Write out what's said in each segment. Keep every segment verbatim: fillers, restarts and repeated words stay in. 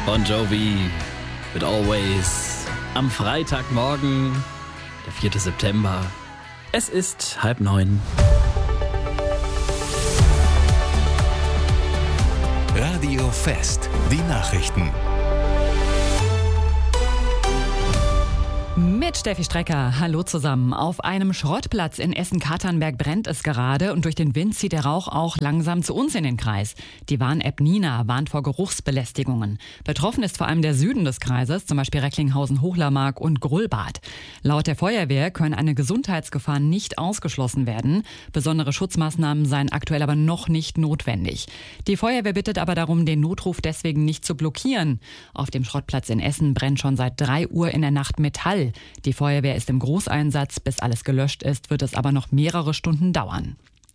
Bon Jovi mit Always am Freitagmorgen, der vierte September. Es ist halb neun. Radio Fest, die Nachrichten. Mit Steffi Strecker. Hallo zusammen. Auf einem Schrottplatz in Essen-Katernberg brennt es gerade und durch den Wind zieht der Rauch auch langsam zu uns in den Kreis. Die Warn-App Nina warnt vor Geruchsbelästigungen. Betroffen ist vor allem der Süden des Kreises, zum Beispiel Recklinghausen-Hochlermark und Grullbad. Laut der Feuerwehr können eine Gesundheitsgefahr nicht ausgeschlossen werden. Besondere Schutzmaßnahmen seien aktuell aber noch nicht notwendig. Die Feuerwehr bittet aber darum, den Notruf deswegen nicht zu blockieren. Auf dem Schrottplatz in Essen brennt schon seit drei Uhr in der Nacht Metall. Die Feuerwehr ist im Großeinsatz. Bis alles gelöscht ist, wird es aber noch mehrere Stunden dauern.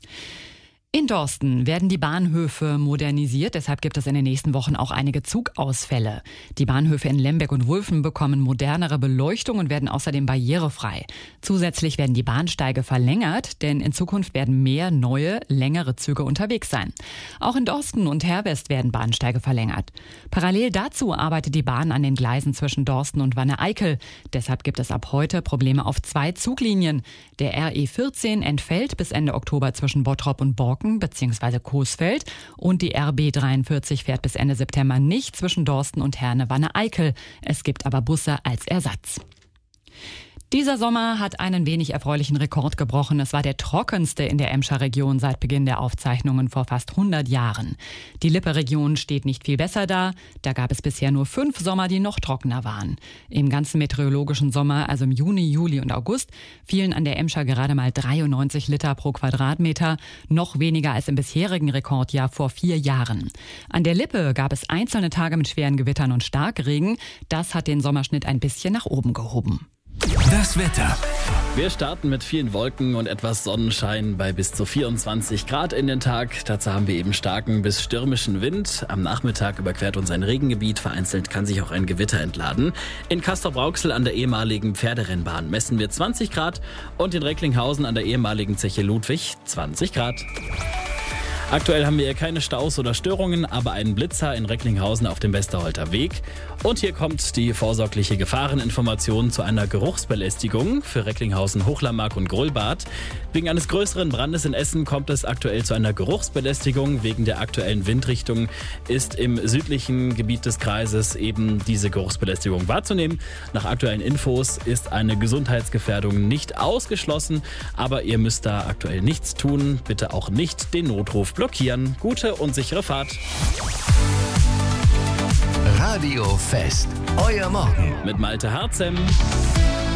In Dorsten werden die Bahnhöfe modernisiert, deshalb gibt es in den nächsten Wochen auch einige Zugausfälle. Die Bahnhöfe in Lemberg und Wulfen bekommen modernere Beleuchtung und werden außerdem barrierefrei. Zusätzlich werden die Bahnsteige verlängert, denn in Zukunft werden mehr neue, längere Züge unterwegs sein. Auch in Dorsten und Herwest werden Bahnsteige verlängert. Parallel dazu arbeitet die Bahn an den Gleisen zwischen Dorsten und Wanne-Eickel. Deshalb gibt es ab heute Probleme auf zwei Zuglinien. Der R E vierzehn entfällt bis Ende Oktober zwischen Bottrop und Borken bzw. Coesfeld und die R B dreiundvierzig fährt bis Ende September nicht zwischen Dorsten und Herne-Wanne-Eickel. Es gibt aber Busse als Ersatz. Dieser Sommer hat einen wenig erfreulichen Rekord gebrochen. Es war der trockenste in der Emscher Region seit Beginn der Aufzeichnungen vor fast hundert Jahren. Die Lippe-Region steht nicht viel besser da. Da gab es bisher nur fünf Sommer, die noch trockener waren. Im ganzen meteorologischen Sommer, also im Juni, Juli und August, fielen an der Emscher gerade mal dreiundneunzig Liter pro Quadratmeter, noch weniger als im bisherigen Rekordjahr vor vier Jahren. An der Lippe gab es einzelne Tage mit schweren Gewittern und Starkregen. Das hat den Sommerschnitt ein bisschen nach oben gehoben. Das Wetter. Wir starten mit vielen Wolken und etwas Sonnenschein bei bis zu vierundzwanzig Grad in den Tag. Dazu haben wir eben starken bis stürmischen Wind. Am Nachmittag überquert uns ein Regengebiet. Vereinzelt kann sich auch ein Gewitter entladen. In Castrop-Rauxel an der ehemaligen Pferderennbahn messen wir zwanzig Grad und in Recklinghausen an der ehemaligen Zeche Ludwig zwanzig Grad. Aktuell haben wir hier keine Staus oder Störungen, aber einen Blitzer in Recklinghausen auf dem Westerholter Weg. Und hier kommt die vorsorgliche Gefahreninformation zu einer Geruchsbelästigung für Recklinghausen, Hochlermark und Grullbad. Wegen eines größeren Brandes in Essen kommt es aktuell zu einer Geruchsbelästigung. Wegen der aktuellen Windrichtung ist im südlichen Gebiet des Kreises eben diese Geruchsbelästigung wahrzunehmen. Nach aktuellen Infos ist eine Gesundheitsgefährdung nicht ausgeschlossen, aber ihr müsst da aktuell nichts tun. Bitte auch nicht den Notruf blockieren. Gute und sichere Fahrt. Radio Fest, euer Morgen. Mit Malte Harzem.